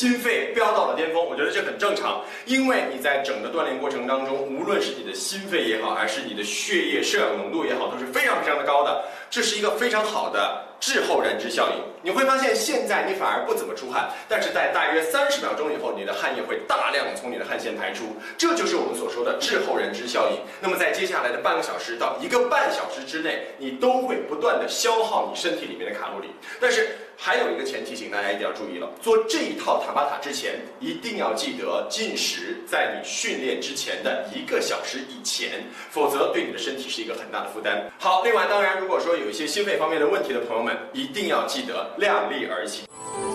心肺飙到了巅峰，我觉得这很正常，因为你在整个锻炼过程当中，无论是你的心肺也好，还是你的血液摄氧浓度也好，都是非常的高的，这是一个非常好的滞后燃脂效应。你会发现现在你反而不怎么出汗，但是在大约30秒钟以后，你的汗液会大量从你的汗腺排出，这就是我们所说的滞后燃脂效应。那么在接下来的半个小时到1个半小时之内，你都会不断的消耗你身体里面的卡路里。但是还有一个前提，请大家一定要注意了，做这一套塔巴塔之前，一定要记得进食在你训练之前的1个小时以前，否则对你的身体是一个很大的负担。好，另外当然，如果说有一些心肺方面的问题的朋友们，一定要记得量力而行。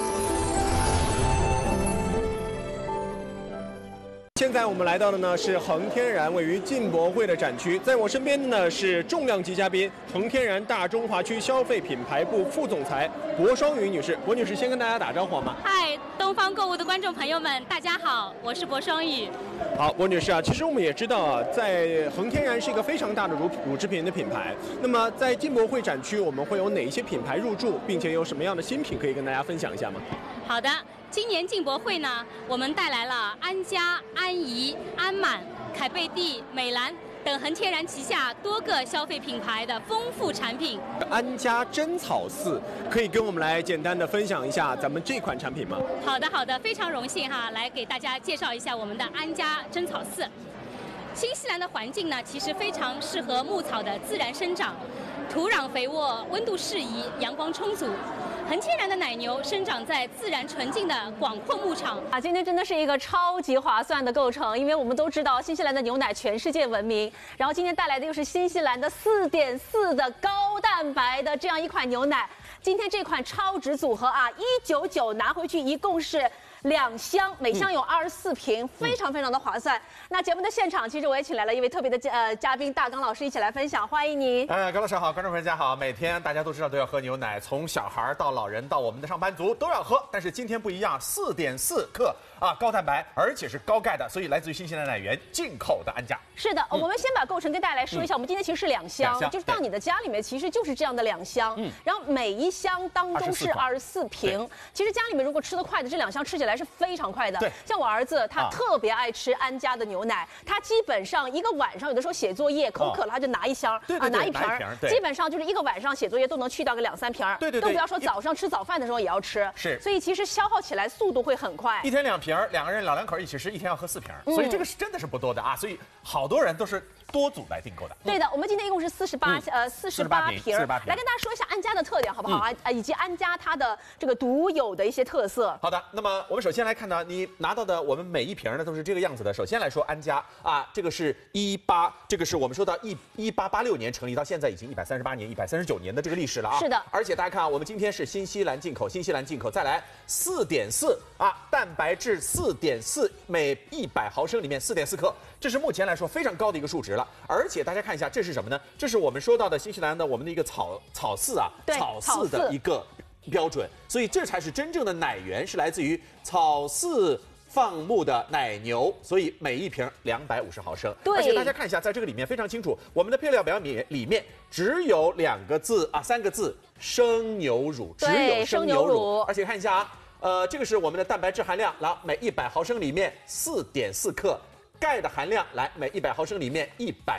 现在我们来到的呢是恒天然位于进博会的展区，在我身边的呢是重量级嘉宾，恒天然大中华区消费品牌部副总裁薄双雨女士。薄女士先跟大家打招呼好吗？ 嗨，东方购物的观众朋友们，大家好，我是薄双雨。 好，薄女士啊，其实我们也知道啊，在恒天然是一个非常大的乳制品的品牌。那么在进博会展区，我们会有哪一些品牌入驻，并且有什么样的新品可以跟大家分享一下吗？ 好的。今年进博会呢，我们带来了安佳、安怡、安满、凯贝蒂、美兰等恒天然旗下多个消费品牌的丰富产品。 安佳真草寺可以跟我们来简单的分享一下咱们这款产品吗？ 好的，非常荣幸哈，来给大家介绍一下我们的安佳真草寺。新西兰的环境呢，其实非常适合牧草的自然生长，土壤肥沃，温度适宜，阳光充足。恒天然的奶牛生长在自然纯净的广阔牧场啊！今天真的是一个超级划算的购程，因为我们都知道新西兰的牛奶全世界闻名，然后今天带来的又是新西兰的4.4的高蛋白的这样一款牛奶。今天这款超值组合啊，199拿回去一共是2箱，每箱有24瓶，非常的划算。那节目的现场，其实我也请来了一位特别的嘉宾，大刚老师一起来分享，欢迎您。 高老师好，观众朋友大家好。每天大家都知道都要喝牛奶，从小孩到老人到我们的上班族都要喝，但是今天不一样，4.4克啊，高蛋白，而且是高钙的，所以来自于新西兰奶源，进口的安佳。 是的，我们先把购程跟大家来说一下，我们今天其实是2箱，就是到你的家里面其实就是这样的2箱，然后每一箱当中是24瓶。其实家里面如果吃得快的，这2箱吃起来是非常快的。 对， 像我儿子他特别爱吃安佳的牛奶，他基本上一个晚上有的时候写作业口渴了，他就拿一箱，拿一瓶，基本上就是一个晚上写作业都能去掉个2、3瓶， 对， 更不要说早上吃早饭的时候也要吃。 是， 所以其实消耗起来速度会很快。 一天2瓶，2个人老2口一起吃，一天要喝4瓶，所以这个是真的是不多的啊，所以好多人都是多组来订购的。 对的，我们今天一共是48瓶，来跟大家说一下安佳的特点好不好啊？以及安佳它的这个独有的一些特色。 好的，那么我们首先来看到你拿到的，我们每一瓶呢都是这个样子的。首先来说安佳啊，这个是这个是我们说到1886年成立到现在已经138年、139年的这个历史了啊。 是的， 而且大家看啊，我们今天是新西兰进口，再来4.4啊，蛋白质4.4，每100毫升里面4.4克，这是目前来说非常高的一个数值了。而且大家看一下，这是什么呢？这是我们说到的新西兰的我们的一个草饲啊，草饲的一个标准，所以这才是真正的奶源，是来自于草饲放牧的奶牛，所以每一瓶250毫升。 对， 而且大家看一下，在这个里面非常清楚，我们的配料表里面只有3个字生牛乳，只有生牛乳。而且看一下啊，这个是我们的蛋白质含量，然后每100毫升里面4.4克。钙的含量来每100毫升里面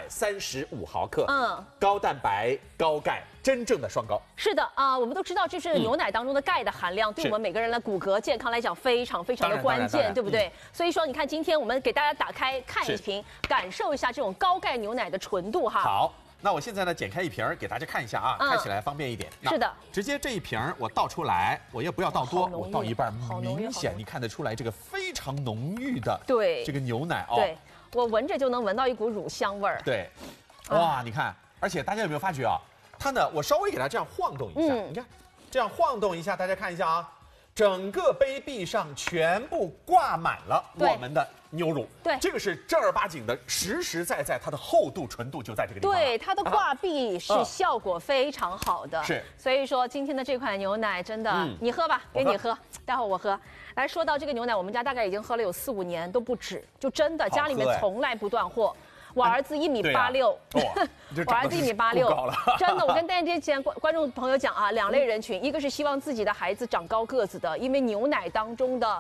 135毫克，高蛋白高钙，真正的双高。 是的啊，我们都知道这是牛奶当中的钙的含量，对我们每个人的骨骼健康来讲非常的关键，对不对？所以说你看今天我们给大家打开看一瓶，感受一下这种高钙牛奶的纯度哈。 好。那我现在呢，剪开一瓶给大家看一下啊，开起来方便一点。 是的， 直接这一瓶我倒出来，我也不要倒多，我倒一半，明显你看得出来这个非常浓郁的这个牛奶哦。 对，我闻着就能闻到一股乳香味儿。 对，哇，你看，而且大家有没有发觉啊？它呢，我稍微给它这样晃动一下，你看，这样晃动一下，大家看一下啊。整个杯壁上全部挂满了我们的牛乳， 对， 这个是正儿八经的，实在，它的厚度、纯度就在这个地方。 对，它的挂壁是效果非常好的， 是。 所以说今天的这款牛奶真的，你喝吧，给你喝，待会儿我喝。来说到这个牛奶，我们家大概已经喝了有4、5年都不止，就真的家里面从来不断货。我儿子1.86米，我儿子1.86米，真的，我跟大家之前观众朋友讲啊，2类人群，一个是希望自己的孩子长高个子的，因为牛奶当中的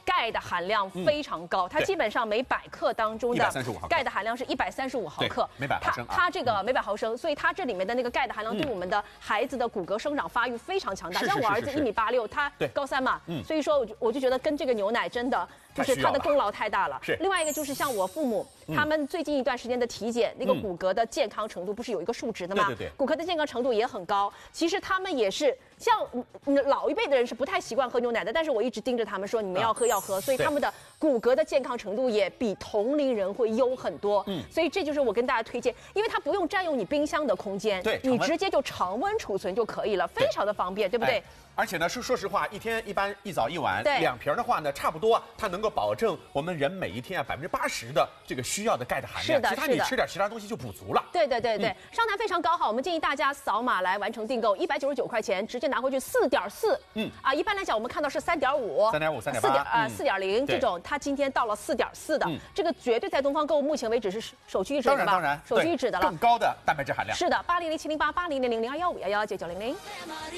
钙的含量非常高，它基本上每100克当中的钙的含量是135毫克， 每100毫升啊。 它这个每100毫升，所以它这里面的那个钙的含量对我们的孩子的骨骼生长发育非常强大。像我儿子1.86米，他高3嘛，所以说我就觉得跟这个牛奶真的就是它的功劳太大了。 是。 另外一个就是像我父母，他们最近一段时间的体检，那个骨骼的健康程度不是有一个数值的吗？ 对。 骨骼的健康程度也很高。其实他们也是像老一辈的人是不太习惯喝牛奶的，但是我一直盯着他们说你们要喝，所以他们的骨骼的健康程度也比同龄人会优很多。所以这就是我跟大家推荐，因为它不用占用你冰箱的空间，你直接就常温储存就可以了，非常的方便，对不对？ 而且呢，说实话，一天一般一早一晚 2 瓶的话呢，差不多它能够保证我们人每一天80%的这个需要的钙的含量。 是的， 其他你吃点其他东西就补足了。 对，上台非常高哈，我们建议大家扫码来完成订购，199块钱直接拿回去4.4。一般来讲我们看到是3.5、4.0这种，它今天到了4.4的，这个绝对在东方购物目前为止是首屈一指的吧？ 当然， 首屈一指的了。 更高的蛋白质含量。 是的，800-708-8000-0215119900。